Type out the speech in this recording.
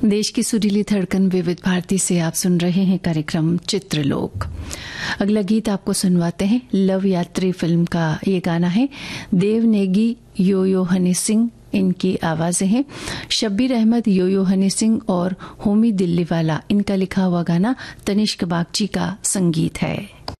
देश की सुरीली धड़कन विविध भारती से आप सुन रहे हैं कार्यक्रम चित्रलोक। अगला गीत आपको सुनवाते हैं। लव यात्री फिल्म का ये गाना है। देव नेगी, यो यो हनी सिंह इनकी आवाजें हैं। शब्बीर अहमद, यो यो हनी सिंह और होमी दिल्लीवाला इनका लिखा हुआ गाना तनिष्क बागची का संगीत है।